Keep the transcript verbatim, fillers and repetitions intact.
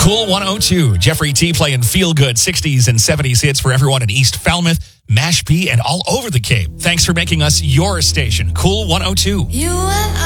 Cool one oh two. Jeffrey T playing feel good sixties and seventies hits for everyone in East Falmouth, Mashpee, and all over the Cape. Thanks for making us your station. Cool one oh two. You and